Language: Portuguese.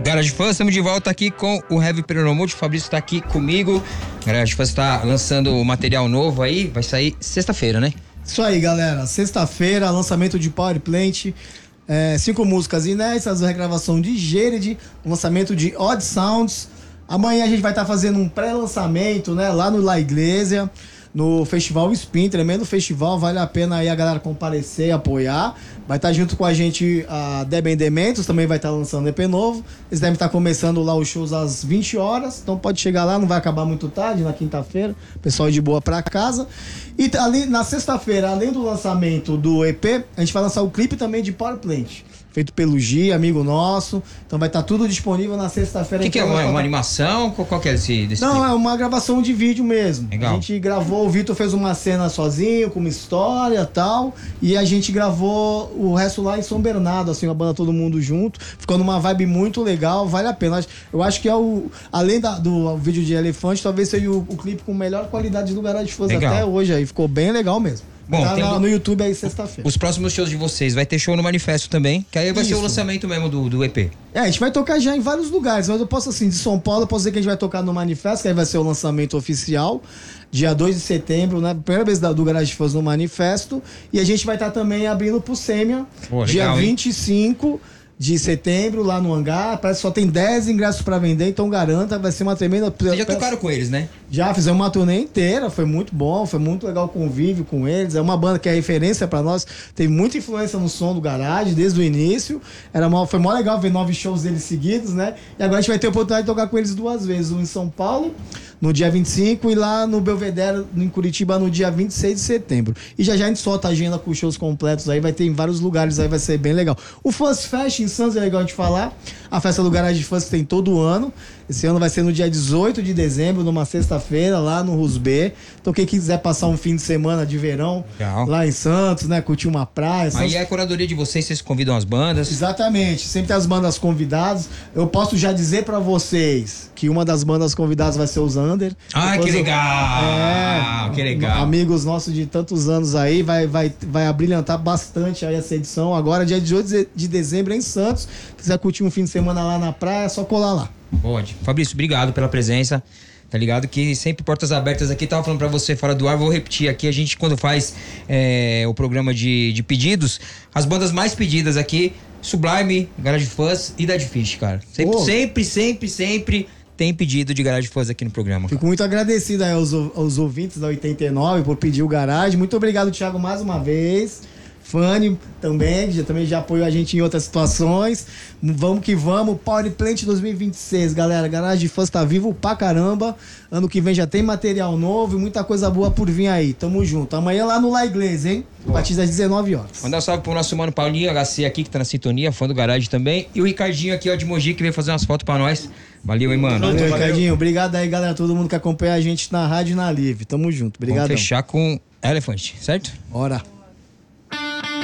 Garage Fãs, estamos de volta aqui com o Heavy Peronomútil. O Fabrício está aqui comigo. Garage Fãs está lançando material novo aí, vai sair sexta-feira, né? Isso aí, galera. Sexta-feira, lançamento de Power Plant. 5 músicas inéditas, regravação de Jared, lançamento de Odd Sounds. Amanhã a gente vai estar fazendo um pré-lançamento, né, lá no La Iglesia, no Festival Spin, tremendo festival, vale a pena aí a galera comparecer e apoiar. Vai estar junto com a gente a Deben Dementos, também vai estar lançando EP novo. Eles devem estar começando lá os shows às 20 horas, então pode chegar lá, não vai acabar muito tarde, na quinta-feira, pessoal ir de boa pra casa. E ali, na sexta-feira, além do lançamento do EP, a gente vai lançar o clipe também de Power Plant, feito pelo Gi, amigo nosso. Então vai estar tudo disponível na sexta-feira. O que é uma animação? Qual que é desse Não, clipe? é uma gravação de vídeo mesmo. Legal. A gente gravou, o Vitor fez uma cena sozinho, com uma história e tal, e a gente gravou o resto lá em São Bernardo, assim, a banda todo mundo junto. Ficou numa vibe muito legal, vale a pena. Eu acho que é além do vídeo de Elefante, talvez seja o clipe com melhor qualidade do Garage Fãs até hoje aí. Ficou bem legal mesmo. Bom, tá no YouTube aí sexta-feira. Os próximos shows de vocês, vai ter show no Manifesto também, que aí vai ser o lançamento mesmo do EP. A gente vai tocar já em vários lugares, mas eu posso, assim, de São Paulo, eu posso dizer que a gente vai tocar no Manifesto, que aí vai ser o lançamento oficial, dia 2 de setembro, né? Primeira vez do Garage Fãs no Manifesto. E a gente vai estar também abrindo pro Sêmia, dia legal, 25 de setembro, lá no Hangar. Parece que só tem 10 ingressos pra vender, então garanta, vai ser uma tremenda... Vocês já tocaram com eles, né? Já fizemos uma turnê inteira, foi muito bom, foi muito legal o convívio com eles. É uma banda que é referência pra nós, teve muita influência no som do Garage desde o início. Foi mó legal ver 9 shows deles seguidos, né? E agora a gente vai ter a oportunidade de tocar com eles 2 vezes, um em São Paulo, no dia 25, e lá no Belvedere, em Curitiba, no dia 26 de setembro. E já a gente solta a agenda com shows completos aí, vai ter em vários lugares aí, vai ser bem legal. O Fãs Fest em Santos é legal de falar, a festa do Garage Fãs tem todo ano. Esse ano vai ser no dia 18 de dezembro, numa sexta-feira, lá no Rusbê. Então quem quiser passar um fim de semana de verão legal, lá em Santos, né, curtir uma praia... Aí é a curadoria de vocês convidam as bandas? Exatamente, sempre tem as bandas convidadas. Eu posso já dizer pra vocês que uma das bandas convidadas vai ser o Zander. Ah, que legal! Que legal! Amigos nossos de tantos anos aí, vai abrilhantar bastante aí essa edição. Agora, dia 18 de dezembro, em Santos. Quiser curtir um fim de semana lá na praia, é só colar lá. Pode. Fabrício, obrigado pela presença. Tá ligado? Que sempre portas abertas aqui. Tava falando pra você fora do ar, vou repetir aqui. A gente, quando faz o programa de pedidos, as bandas mais pedidas aqui, Sublime, Garage Fãs e Dead Fish, cara. Sempre tem pedido de Garage Fãs aqui no programa. Fico muito agradecido aí aos ouvintes da 89 por pedir o Garage. Muito obrigado, Thiago, mais uma vez. Fanny também já apoiou a gente em outras situações. Vamos que vamos. Power Plant 2026, galera. Garage Fãs tá vivo pra caramba. Ano que vem já tem material novo e muita coisa boa por vir aí. Tamo junto. Amanhã lá no La Iglesia, hein? A partir das 19 horas. Mandar um salve pro nosso mano Paulinho, HC aqui, que tá na sintonia, fã do Garage também. E o Ricardinho aqui, ó, de Mogi, que veio fazer umas fotos pra nós. Valeu, hein, mano? Valeu, Ricardinho. Obrigado aí, galera. Todo mundo que acompanha a gente na rádio e na live. Tamo junto. Obrigadão. Vamos fechar com Elefante, certo? Bora.